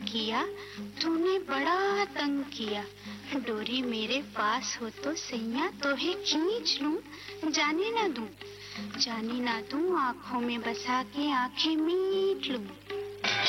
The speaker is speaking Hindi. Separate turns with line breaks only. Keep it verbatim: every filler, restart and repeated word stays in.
किया, तूने बड़ा तंग किया। डोरी मेरे पास हो तो सैया तोहे खींच लूं, जाने ना दूं, जाने ना दूं, आंखों में बसा के आंखें मीट लूं।